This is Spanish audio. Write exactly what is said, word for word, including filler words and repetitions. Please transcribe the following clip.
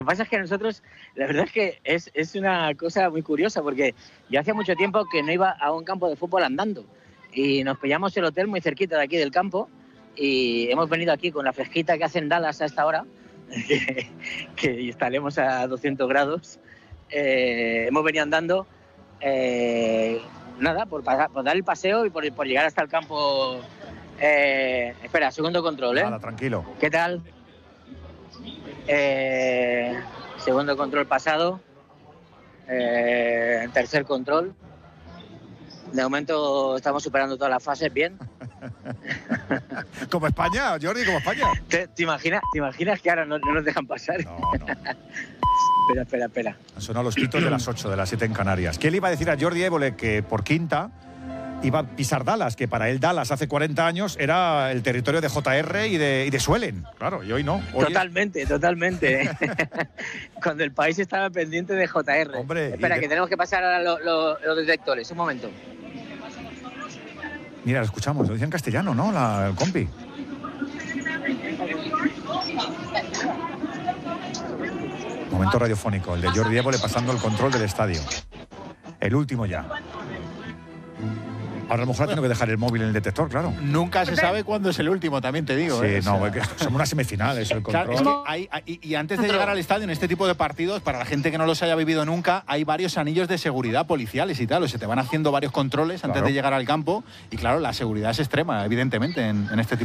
Lo que pasa es que nosotros, la verdad es que es, es una cosa muy curiosa, porque yo hacía mucho tiempo que no iba a un campo de fútbol andando y nos pillamos el hotel muy cerquita de aquí del campo y hemos venido aquí con la fresquita que hace en Dallas a esta hora, que, que estaremos a doscientos grados, eh, hemos venido andando, eh, nada, por, pasar, por dar el paseo y por, por llegar hasta el campo. Eh, espera, segundo control, ¿eh? Nada, tranquilo. ¿Qué tal? Eh, segundo control pasado, eh, tercer control. De momento estamos superando todas las fases bien. Como España, Jordi, como España. ¿Te, te, imaginas, ¿Te imaginas que ahora no, no nos dejan pasar? No, no. Espera, espera, espera. Han sonado los pitos de las ocho, de las siete en Canarias. ¿Qué le iba a decir a Jordi Évole que por quinta iba a pisar Dallas? Que para él Dallas hace cuarenta años era el territorio de J R y de, y de Suelen. Claro, y hoy no. Hoy totalmente, es... totalmente. Cuando el país estaba pendiente de J R. Hombre, espera, de... que tenemos que pasar ahora lo, lo, los detectores. Un momento. Mira, lo escuchamos. Lo decía en castellano, ¿no? La, el compi. Momento radiofónico. El de Jordi Évole pasando el control del estadio. El último ya. Ahora a lo mejor tengo que dejar el móvil en el detector, claro. Nunca se sabe cuándo es el último, también te digo. Sí, ¿eh? no, o sea... es que somos una semifinal, es el control. Claro, es que hay, hay, y antes de llegar al estadio, en este tipo de partidos, para la gente que no los haya vivido nunca, hay varios anillos de seguridad policiales y tal. O se te van haciendo varios controles antes claro. de llegar al campo. Y claro, la seguridad es extrema, evidentemente, en, en este tipo